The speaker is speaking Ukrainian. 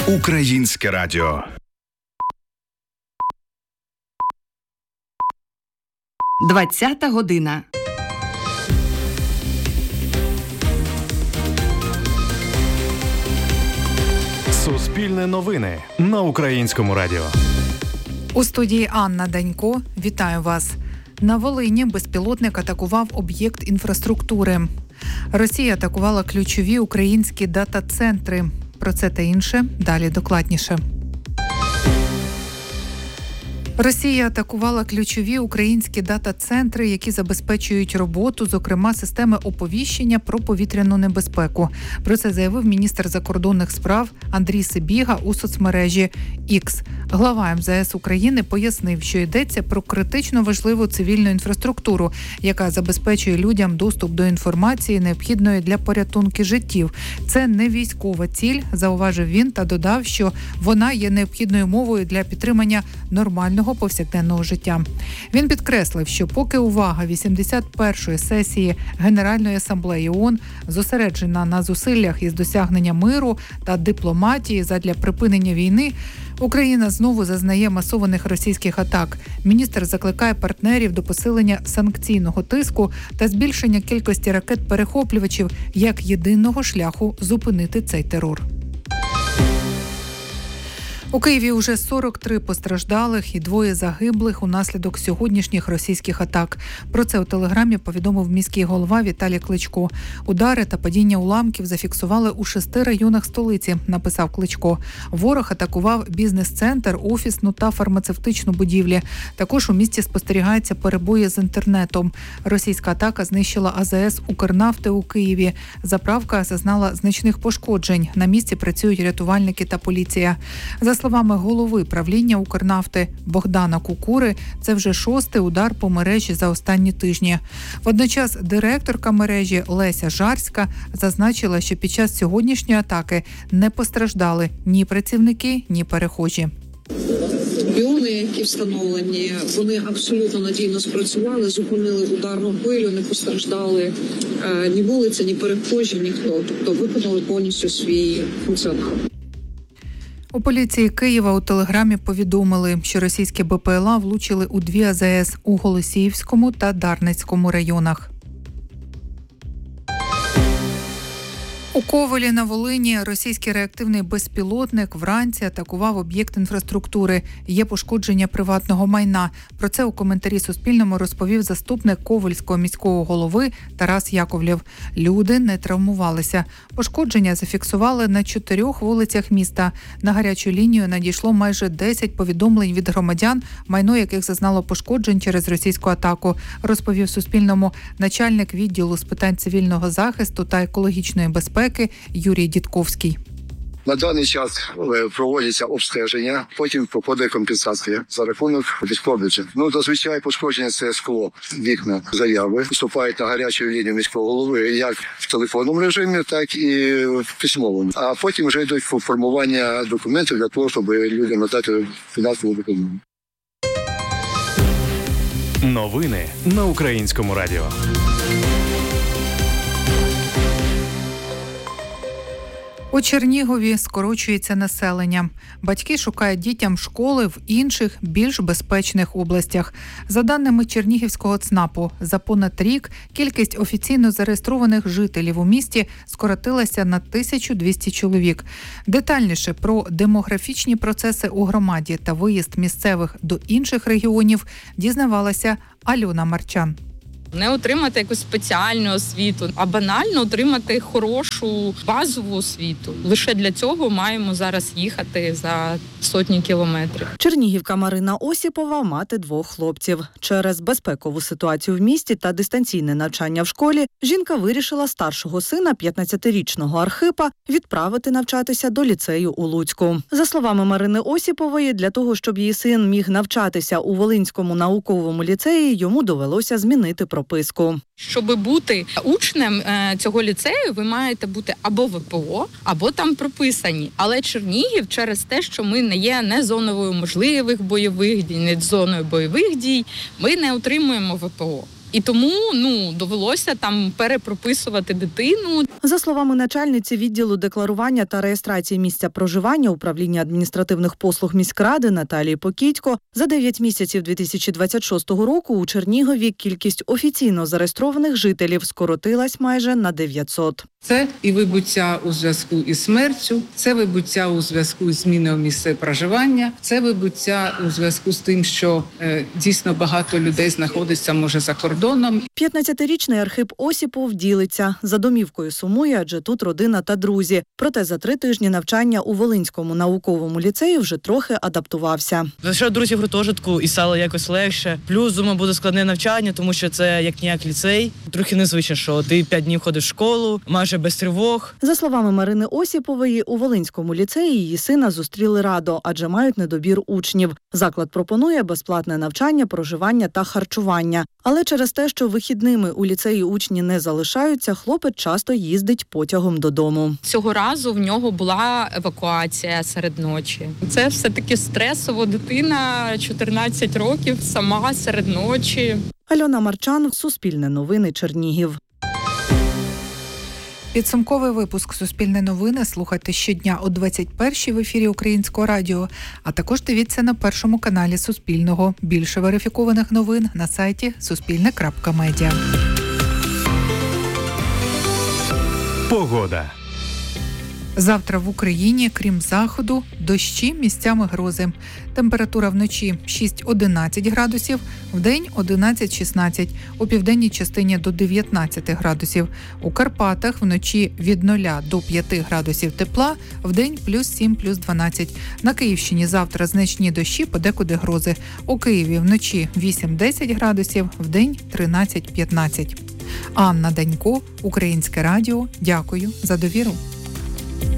Українське радіо. Двадцята година. Суспільне новини на Українському радіо. У студії Анна Данько. Вітаю вас. На Волині безпілотник атакував об'єкт інфраструктури. Росія атакувала ключові українські дата-центри. Про це та інше далі докладніше. Росія атакувала ключові українські дата-центри, які забезпечують роботу, зокрема, системи оповіщення про повітряну небезпеку. Про це заявив міністр закордонних справ Андрій Сибіга у соцмережі X. Глава МЗС України пояснив, що йдеться про критично важливу цивільну інфраструктуру, яка забезпечує людям доступ до інформації, необхідної для порятунку життів. Це не військова ціль, зауважив він та додав, що вона є необхідною мовою для підтримання нормального повсякденного життя. Він підкреслив, що поки увага 81-ї сесії Генеральної асамблеї ООН зосереджена на зусиллях із досягнення миру та дипломатії задля припинення війни, Україна знову зазнає масованих російських атак. Міністр закликає партнерів до посилення санкційного тиску та збільшення кількості ракет-перехоплювачів як єдиного шляху зупинити цей терор. У Києві уже 43 постраждалих і 2 загиблих унаслідок сьогоднішніх російських атак. Про це у Телеграмі повідомив міський голова Віталій Кличко. Удари та падіння уламків зафіксували у 6 районах столиці, написав Кличко. Ворог атакував бізнес-центр, офісну та фармацевтичну будівлі. Також у місті спостерігаються перебої з інтернетом. Російська атака знищила АЗС «Укрнафти» у Києві. Заправка зазнала значних пошкоджень. На місці працюють рятувальники та поліція. За словами голови правління «Укрнафти» Богдана Кукури, це вже 6-й удар по мережі за останні тижні. Водночас директорка мережі Леся Жарська зазначила, що під час сьогоднішньої атаки не постраждали ні працівники, ні перехожі. Піони, які встановлені, вони абсолютно надійно спрацювали, зупинили ударну хвилю, не постраждали ні вулиця, ні перехожі, ніхто. Тобто виконали повністю свій функціонал. У поліції Києва у Телеграмі повідомили, що російські БПЛА влучили у 2 АЗС у Голосіївському та Дарницькому районах. У Ковелі на Волині російський реактивний безпілотник вранці атакував об'єкт інфраструктури. Є пошкодження приватного майна. Про це у коментарі Суспільному розповів заступник Ковельського міського голови Тарас Яковлєв. Люди не травмувалися. Пошкодження зафіксували на 4 вулицях міста. На гарячу лінію надійшло майже 10 повідомлень від громадян, майно яких зазнало пошкоджень через російську атаку, розповів Суспільному начальник відділу з питань цивільного захисту та екологічної безпеки Юрій Дідковський. На даний час проводяться обстеження, потім проходить компенсація за рахунок міського бюджету. Зазвичай пошкодження – це скло, вікна, заяви. Вступають на гарячу лінію міського голови як в телефонному режимі, так і в письмовому. А потім вже йдуть формування документів для того, щоб людям надати фінансову допомогу. Новини на Українському радіо. У Чернігові скорочується населення. Батьки шукають дітям школи в інших, більш безпечних областях. За даними Чернігівського ЦНАПу, за понад рік кількість офіційно зареєстрованих жителів у місті скоротилася на 1200 чоловік. Детальніше про демографічні процеси у громаді та виїзд місцевих до інших регіонів дізнавалася Альона Марчан. Не отримати якусь спеціальну освіту, а банально отримати хорошу базову освіту. Лише для цього маємо зараз їхати за сотні кілометрів. Чернігівка Марина Осіпова – мати 2 хлопців. Через безпекову ситуацію в місті та дистанційне навчання в школі жінка вирішила старшого сина, 15-річного Архипа, відправити навчатися до ліцею у Луцьку. За словами Марини Осіпової, для того, щоб її син міг навчатися у Волинському науковому ліцеї, йому довелося змінити прописку. Щоб бути учнем цього ліцею, ви маєте бути або ВПО, або там прописані. Але Чернігів через те, що ми не є не зоною можливих бойових дій, не зоною бойових дій, ми не отримуємо ВПО. І тому довелося там перепрописувати дитину. За словами начальниці відділу декларування та реєстрації місця проживання управління адміністративних послуг міськради Наталії Покітько, за 9 місяців 2026 року у Чернігові кількість офіційно зареєстрованих жителів скоротилась майже на 900. Це і вибуття у зв'язку із смертю, це вибуття у зв'язку з зміною місця проживання, це вибуття у зв'язку з тим, що дійсно багато людей знаходиться, може, за кордоном. 15-річний Архип Осіпов ділиться. За домівкою сумує, адже тут родина та друзі. Проте за 3 тижні навчання у Волинському науковому ліцеї вже трохи адаптувався. Знайшов друзів в гуртожитку і стало якось легше. Плюс, думаю, буде складне навчання, тому що це як-ніяк ліцей. Трохи незвично, що ти 5 днів ходиш в школу, майже без тривог. За словами Марини Осіпової, у Волинському ліцеї її сина зустріли радо, адже мають недобір учнів. Заклад пропонує безплатне навчання, проживання та харчування. Але через те, що вихідними у ліцеї учні не залишаються, хлопець часто їздить потягом додому. Цього разу в нього була евакуація серед ночі. Це все-таки стресово. Дитина 14 років, сама серед ночі. Альона Марчан, Суспільне новини, Чернігів. Підсумковий випуск «Суспільне новини» слухайте щодня о 21-й в ефірі Українського радіо, а також дивіться на першому каналі Суспільного. Більше верифікованих новин на сайті suspilne.media. Погода. Завтра в Україні, крім заходу, дощі, місцями грози. Температура вночі 6-11 градусів, вдень 11-16, у південній частині до 19 градусів. У Карпатах вночі від 0 до 5 градусів тепла, вдень плюс 7, плюс 12. На Київщині завтра значні дощі, подекуди грози. У Києві вночі 8-10 градусів, вдень 13-15. Анна Данько, Українське радіо. Дякую за довіру.